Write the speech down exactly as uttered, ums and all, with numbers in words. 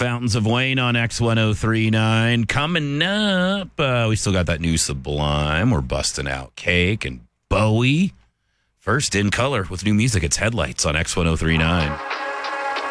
Fountains of Wayne on X ten thirty-nine. Coming up, uh, we still got that new Sublime. We're busting out Cake and Bowie. First, In Color with new music. It's Headlights on X ten thirty-nine.